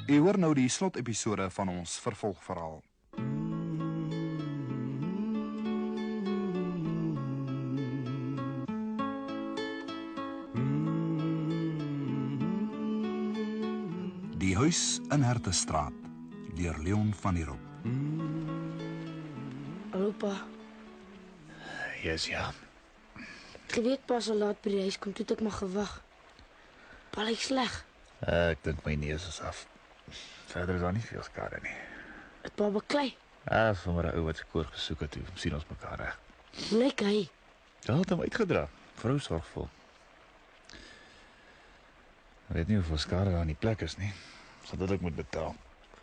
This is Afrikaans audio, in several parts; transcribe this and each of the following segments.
U hoor nou die slotepisode van ons vervolgverhaal. Die huis in Hertestraat, deur Leon van der Hoop. Hallo pa, Yes, ja. ek weet pas al laat by die huis kom, toe het ek maar gewag. Pa lyk sleg, Ek dink my neus is af. Verder is daar nie veel skade nie. het pa beklei. Sommer 'n ou wat skoor gesoek het, toe sien ons mekaar reg. Hoe lyk hy? Ja, het hom uitgedra. Vrou sorgvol. Ek weet nie hoeveel skade daar aan die plek is nie. Sodat ek moet betaal.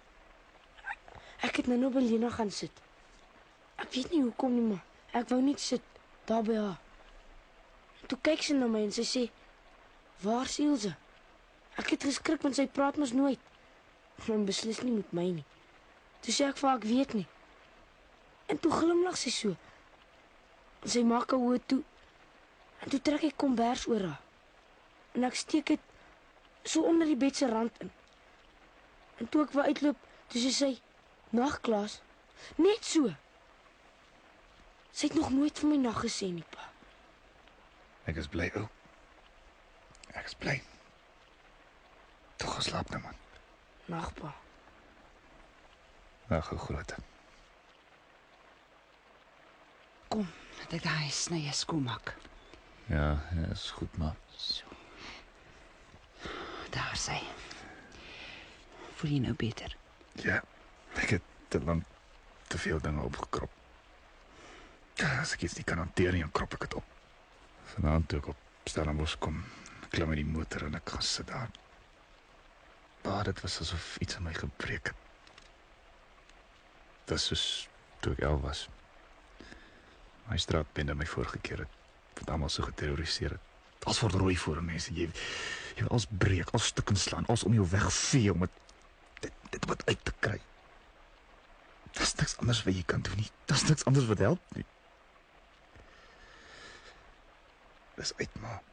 Ek het nou by Lena gaan sit. Ek weet nie hoekom nie, maar ek wou net sit, daar by haar. En toe kyk sy na my en sy sê, waar is Ilse? Ek het geskrik, want sy praat mos nooit. Maar beslis nie met my nie. Toe sê ek vir haar, ek weet nie. En toe glimlag sy so. En sy maak haar oë toe. En toe trek ek kombers oor haar. En ek steek dit so onder die bed se rand in. En toe ek wou uitloop, toe sê sy, nag Klaas, net so. Sy het nog nooit vir my nag gesê nie, pa. Ek is bly, ou. Ek is bly. Toch geslaap nou, man. Nag, pa. Nag, ou groot. Kom, dat ek daai snye skoonmaak. Ja, is goed, maar So. Daar sy. Voel jy nou beter? ja, ek het te lang te veel dinge opgekrop. As ek iets nie kan hanteer nie, dan krop ek dit op. Vanaand toe ek op Stellenbosch kom, klim in die motor en ek gaan sit daar. Maar dit was asof iets in my gebreek het. Dit is soos toe ek 11 was. My straatbende my voorgekeer het, wat almal so geterroriseer het. Als word rooi voor 'n mens, jy wil als breek, als stukken slaan, als om jou wegvee om dit wat uit te kry. Daar's niks anders wat jy kan doen nie. Daar's niks anders wat help nie. Dis uit, ma.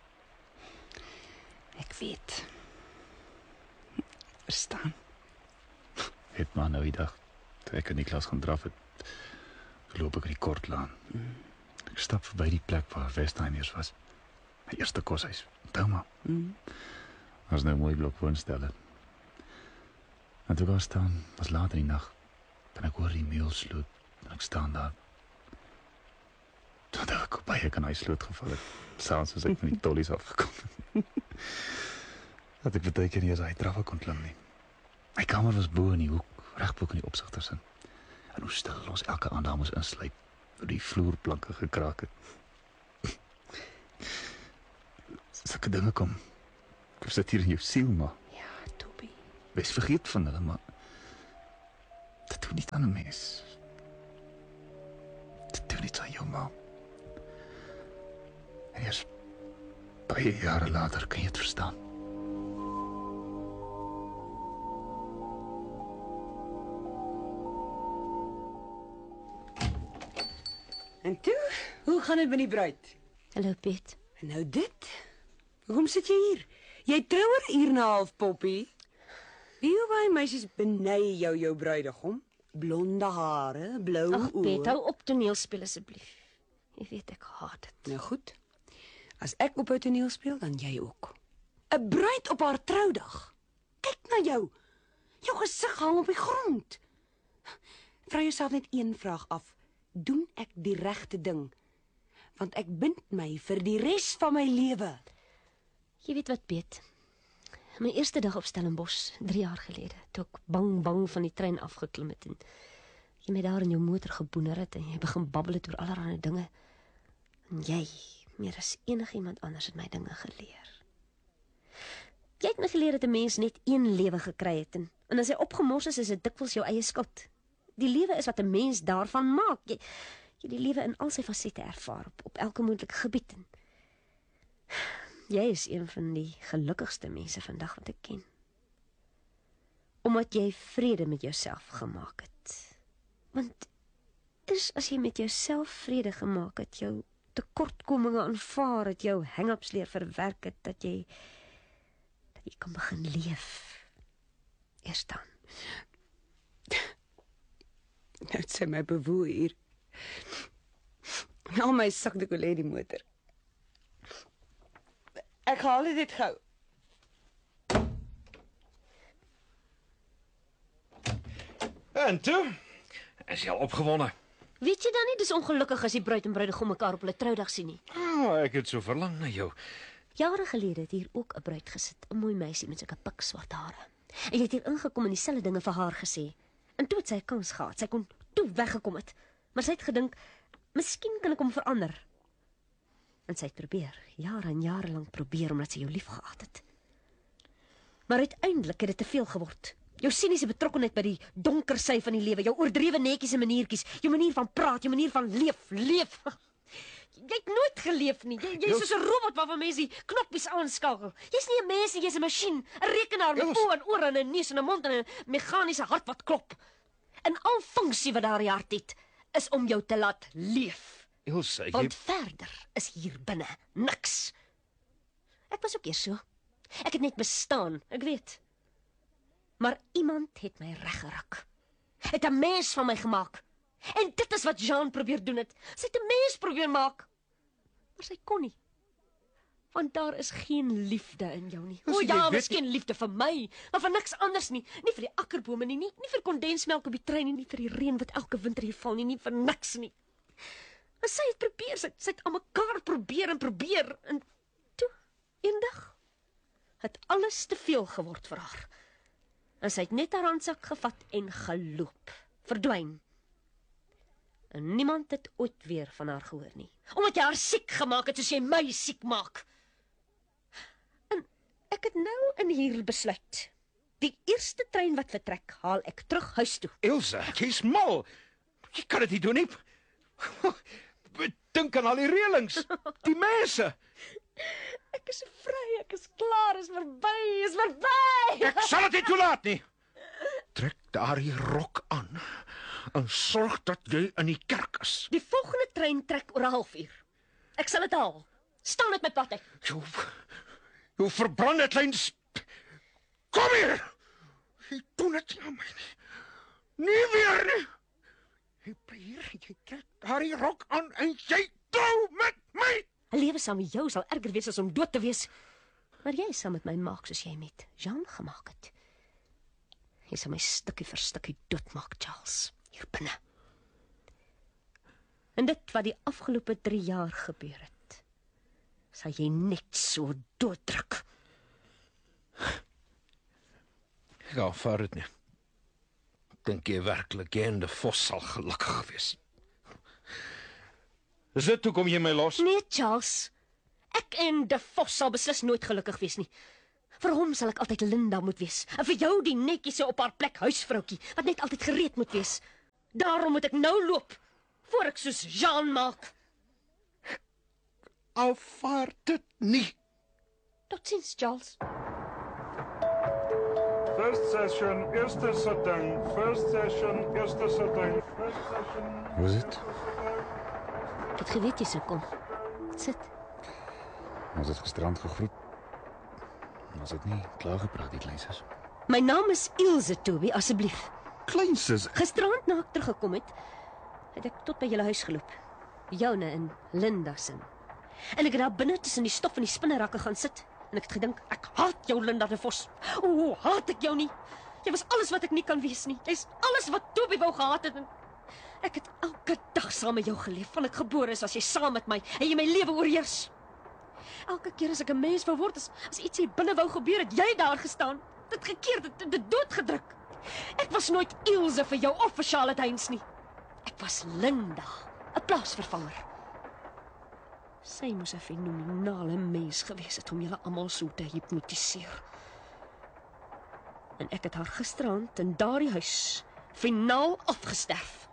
Ek weet. Verstaan. Het maar nou die dag, toe ek in die klas gaan draf het, loop ek in die Kortlaan. Ek stap verby die plek waar Westheimers was. My eerste koshuis. Onthou maar. Was nou 'n mooi blok woonstelle. En toe ek daar staan, was laat in die nag, en ek hoor die meul sloot, en ek staan daar. Toe dat ek op baie kan hy sloot geval het, saans as ek van die tollies afgekom het. Dat ek baie keer nie eens hy trappe kon klim nie. My kamer was bo in die hoek, reg bo in die opsigtersin. En hoe stil ons elke aand daar moes insluip, hoe die vloerplanke gekraak het. Sulke dinge kom sit hier in jou siel, maar Ja, Toby. wees vergeet van hulle, maar dit doen niet aan 'n mens. Dit doen niet aan jou, ma. En eers baie jare later kan jy het verstaan. En toe, hoe gaan dit met die bruid? Hallo, Piet. En nou dit? Hoekom sit jy hier? Jy trou oor 'n uur en 'n half, Poppy. Wie hoe baie meisies benei jou bruidegom? Blonde hare, blou Ag, oë. Piet, hou op toneelspel asseblief. Jy weet ek haat dit. Nou goed. As ek op 'n toneel speel, dan jy ook. 'n Bruid op haar troudag. Kyk na jou. Jou gesig hang op die grond. Vra jouself net een vraag af. Doen ek die regte ding? Want ek bind my vir die res van my lewe. Jy weet wat, Piet? My eerste dag op Stellenbosch, 3 jaar gelede, toe ek bang van die trein afgeklim het en jy my daar in jou motor geboener het en jy begin babbel het oor allerlei dinge. En jy, meer as enigiemand anders, het my dinge geleer. Jy het my geleer dat 'n mens net een lewe gekry het en as hy opgemors is dit dikwels jou eie skuld. Die lewe is wat 'n mens daarvan maak. Jy die lewe in al sy fasette ervaar op elke moontlike gebied. En jy is een van die gelukkigste mense vandag wat ek ken. Omdat jy vrede met jouself gemaak het. Want is as jy met jouself vrede gemaak het, jou tekortkominge aanvaar het, jou hang-ups leer verwerk het, dat jy kan begin leef. eers staan. Nou het sy my bewoe hier. Al my sakdoek lê in die motor. Ek haal dit gou. En toe? Is jy al opgewonde? Weet jy dan nie, dis ongelukkig as die bruid en bruidegom mekaar op hulle troudag sien nie. Ek het so verlang na jou. Jare gelede het hier ook 'n bruid gesit, 'n mooi meisie met sulke pikswart hare. En jy het hier ingekom en dieselfde dinge vir haar gesê. En toe het sy 'n kans gehad. Sy kon toe weggekom het. Maar sy het gedink, miskien kan ek hom verander. En sy het probeer, jare en jare lank probeer omdat sy jou liefgehad het. Maar uiteindelik het dit te veel geword. Jou siniese betrokkenheid by die donker sy van die lewe, jou oordrewe netjies en maniertjies, jou manier van praat, jou manier van leef. Jy het nooit geleef nie. Jy is soos 'n robot waarvan mense die knoppies aanskakel. Jy's nie 'n mens nie, jy's 'n masjien, 'n rekenaar met oë en ore en 'n neus en 'n mond en 'n meganiese hart wat klop. En al funksie wat daardie hart het, is om jou te laat leef. Ilse, Want verder is hier binne niks. Ek was ook eers so. Ek het net bestaan, ek weet. Maar iemand het my reggeruk. Het 'n mens van my gemaak. En dit is wat Jean probeer doen het. Sy het 'n mens probeer maak. Maar sy kon nie. Want daar is geen liefde in jou nie. O ja, miskien liefde vir my, maar vir niks anders nie. Nie vir die akkerbome nie, nie vir kondensmelk op die trein nie, nie vir die reën wat elke winter hier val nie, nie vir niks nie. En sy het probeer, sy het aan mekaar probeer en toe, eendag, het alles te veel geword vir haar. En sy het net haar handsak gevat en geloop, verdwyn. En niemand het ooit weer van haar gehoor nie. Omdat jy haar siek gemaak het soos jy my siek maak. En ek het nou in hier besluit. Die eerste trein wat vertrek, haal ek terug huis toe. Ilse, jy's mal. Jy kan dit nie doen nie. Dink aan al die reëlings, die mense. Ek is vry, ek is klaar, is verby. Ek sal dit nie toelaat nie. Trek daardie rok aan en sorg dat jy in die kerk is. Die volgende trein trek oor 'n halfuur. Ek sal dit haal. Staan met my pad uit. Jou verbrande klein... Kom hier! Jy doen dit nie aan my nie. Nie weer nie. Jy bly hier, jy trek daardie rok aan en jy trou met my. 'n Lewe saam met jou sal erger wees as om dood te wees. Maar jy sal met my maak soos jy met Jean gemaak het. Jy sal my stukkie vir stukkie doodmaak, Charles, hier binne. En dit wat die afgelope 3 jaar gebeur het, sal jy net so dooddruk. Ek aanvaar dit nie. Dink jy werklik jy en de Vos sal gelukkig wees? Is dit hoekom jy my los? Nee, Charles. Ek en de Vos sal beslis nooit gelukkig wees nie. Vir hom sal ek altyd Linda moet wees. En vir jou die netjiese op haar plek huisvroukie, wat net altyd gereed moet wees. Daarom moet ek nou loop, voor ek soos Jean maak. Aanvaar dit nie. Totsiens, Charles. First session, eerste sitting. First session, eerste sitting. First session. Hoe is dit? Ek het geweet jy sou kom. Sit. Ons het gisterand gegroet. Ons het nie klaar gepraat, die kleinsus. My naam is Ilse, Toby, asseblief. Kleinsus? Gisterand na ek teruggekom het ek tot by julle huis geloop. Joune en Linda se. En ek het daar binne tussen die stof en die spinnerakke gaan sit. En ek het gedink, ek haat jou, Linda de Vos. O, haat ek jou nie. Jy was alles wat ek nie kan wees nie. Jy's alles wat Toby wou gehad het. En ek het elke dag saam met jou geleef. Van ek gebore is, as jy saam met my en jy my lewe oorheers. Elke keer as ek 'n mens wou word, as iets hier binne wou gebeur, het jy daar gestaan. Dit gekeer, dit doodgedruk. Ek was nooit Ilse vir jou of vir Charlotte Heinz nie. Ek was Linda, 'n plaasvervanger. Sy moes 'n fenominale mens gewees het om julle almal so te hipnotiseer. En ek het haar gisterand in daardie huis finaal afgesterf.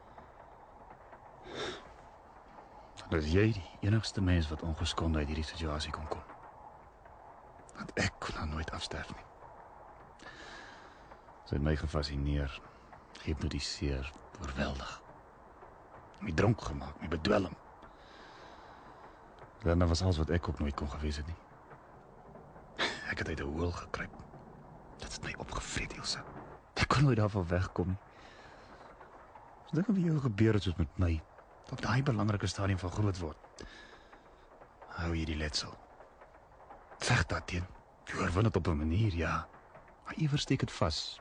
Dat is jy die enigste mens wat ongeskonde uit hierdie situasie kon kom. Want ek kon haar nooit afsterf nie. Sy het my gefascineer, gehypnotiseer, oorweldig. My dronk gemaak, my bedwelm. Daarna was alles wat ek ook nooit kon gewees het nie. Ek het uit 'n hoel gekruip. Dit het my opgevreet, Ilse. kan nooit daarvan wegkom nie. As dinge met jou gebeur het soos met my, op daai belangrike stadium van groot word, hou jy die letsel. Veg daarteen. Jy oorwin dit op 'n manier, ja. Maar iewers steek dit vas.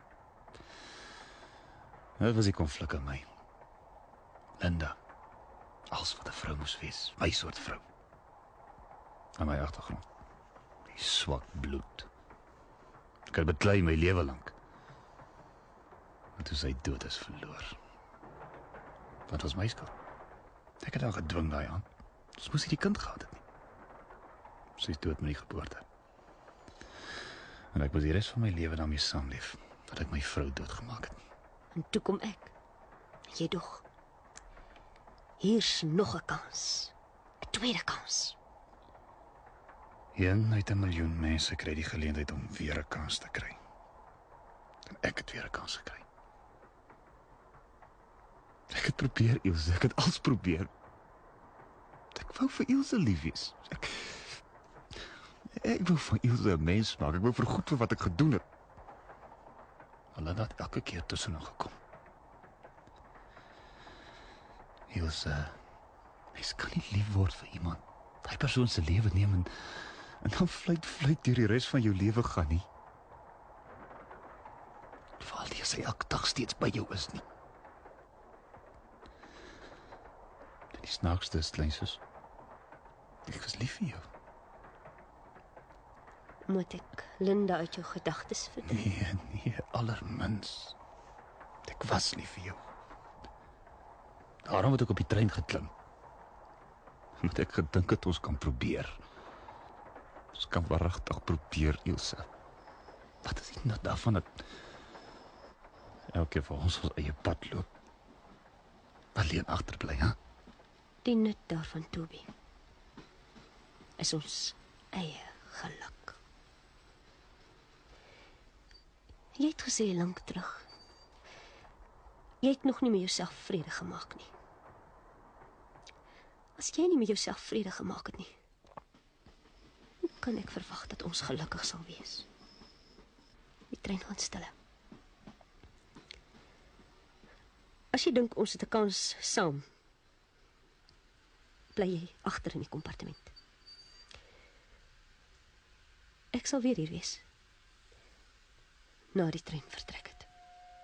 Dit was die konflik in my. Linda. Als wat 'n vrou moes wees. My soort vrou. Aan my agtergrond. Die swak bloed. Ek het beklei my lewe lank. Maar toe sy dood is verloor. Dat was my skuld. Ek het haar gedwing daai aan. Ons moes hierdie kind gehad het nie. Sy is dood met die geboorte. En ek moes die res van my lewe daarmee saamleef, dat ek my vrou doodgemaak het. En toe kom ek. Jy dog. Hier's nog 'n kans. 'n Tweede kans. 1 uit 'n miljoen mense kry die geleentheid om weer 'n kans te kry. En ek het weer 'n kans gekry. Ek het probeer, Ilse, ek het alles probeer. Ek wou vir Ilse lief wees. Ek wou van Ilse 'n mens maak. Ek wou vergoed vir wat ek gedoen het. Hulle het elke keer tussenin gekom. Ilse, mens kan nie lief word vir iemand. Daai persoon se lewe neem en dan fluit deur die res van jou lewe gaan nie. Veral nie as hy elke dag steeds by jou is nie. Die snaakste is, kleinsus, ek was lief vir jou. Moet ek Linda uit jou gedagtes verdryf? Nee, allermins. Ek was lief vir jou. Daarom het ek op die trein geklim. Omdat ek gedink het ons kan probeer. Ons kan waaragtig probeer, Ilse. Wat is die nut daarvan dat elke van ons eie pad loop? Alleen agterbly, hè? Die nut daarvan, Toby, is ons eie geluk. Jy het gesê lank terug, jy het nog nie met jouself vrede gemaak nie. As jy nie met jouself vrede gemaak het nie, hoe kan ek verwag dat ons gelukkig sal wees? Die trein gaan stille. As jy dink ons het 'n kans saam, bly jy agter in die kompartement. Ek sal weer hier wees, na die trein vertrek het.